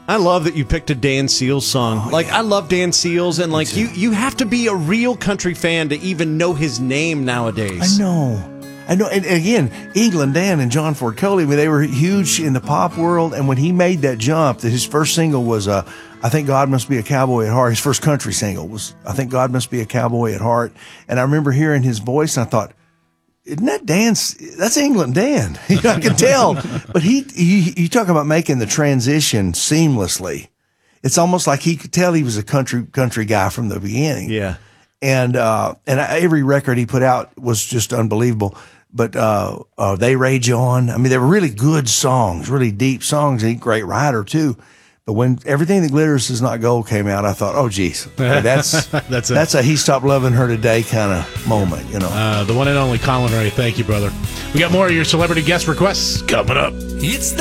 I love that you picked a Dan Seals song. I love Dan Seals, and you have to be a real country fan to even know his name nowadays. I know. And again, England Dan and John Ford Coley, they were huge in the pop world. And when he made that jump, his first single was I Think God Must Be a Cowboy at Heart. His first country single was I Think God Must Be a Cowboy at Heart. And I remember hearing his voice, and I thought, isn't that Dan? That's England Dan. I can tell. But you talk about making the transition seamlessly. It's almost like he could tell he was a country guy from the beginning. Yeah. And every record he put out was just unbelievable. But They Rage On. I mean, they were really good songs, really deep songs. He's a great writer too. But when Everything That Glitters Is Not Gold came out, I thought, oh, geez, that's a He Stopped Loving Her Today kind of moment, The one and only Colin Ray. Thank you, brother. We got more of your celebrity guest requests coming up. It's